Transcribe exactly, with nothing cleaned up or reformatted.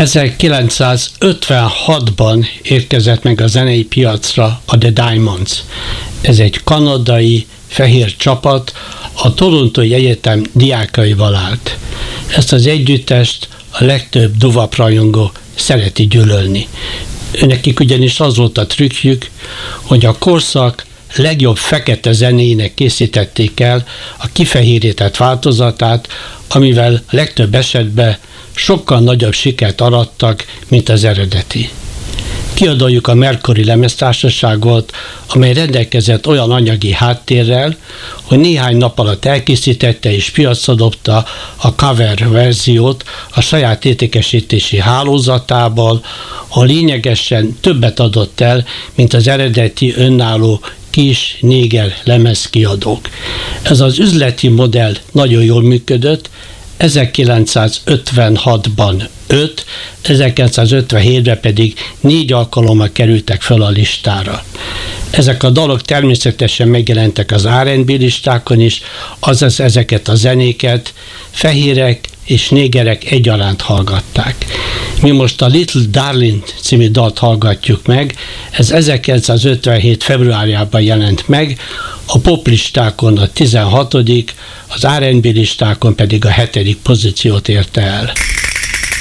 ezerkilencszázötvenhatban érkezett meg a zenei piacra a The Diamonds. Ez egy kanadai fehér csapat, a Torontói Egyetem diákjaival állt. Ezt az együttest a legtöbb doo-wop rajongó szereti gyűlölni. Nekik ugyanis az volt a trükkjük, hogy a korszak legjobb fekete zenének készítették el a kifehérített változatát, amivel legtöbb esetben sokkal nagyobb sikert arattak, mint az eredeti. Kiadójuk a Mercury lemeztársaságot, amely rendelkezett olyan anyagi háttérrel, hogy néhány nap alatt elkészítette és piacra dobta a cover verziót a saját értékesítési hálózatából, ahol lényegesen többet adott el, mint az eredeti önálló kis néger lemezkiadók. Ez az üzleti modell nagyon jól működött, ezerkilencszázötvenhatban öt, ezerkilencszázötvenhétben pedig négy alkalommal kerültek fel a listára. Ezek a dalok természetesen megjelentek az er és bé listákon is, azaz ezeket a zenéket fehérek és négerek egyaránt hallgatták. Mi most a Little Darling című dalt hallgatjuk meg, ez ezerkilencszázötvenhét februárjában jelent meg, a poplistákon a tizenhatodik, az er és bé listákon pedig a hetedik pozíciót érte el.